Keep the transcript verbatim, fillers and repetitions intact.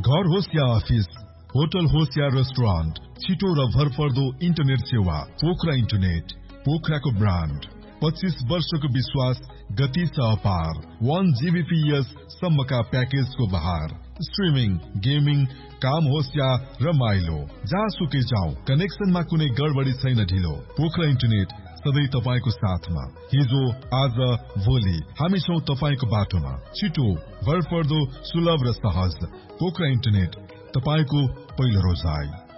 घर होस् या office, hotel होस् या रेस्टुरेन्ट, छिटो र भरपर्दो इन्टरनेट सेवा पोखरा इन्टरनेट। पोखराको ब्रान्ड, पच्चीस वर्षको विश्वास, गति छ अपार। वन जीबीपीएस सम्मका प्याकेजको बहार। स्ट्रिमिङ, गेमिङ, काम होस् या रमाइलो, जहाँसुकै जाउँ, कनेक्सनमा कुनै गडबडी छैन ढिलो। पोखरा इन्टरनेट सधैँ तपाईको साथमा। हिजो, आज, भोलि हामी छौं तपाईको बाटोमा। छिटो, भरपर्दो, सुलभ र सहज। पोखरा इन्टरनेट, तपाईको पहिलो रोजाइ।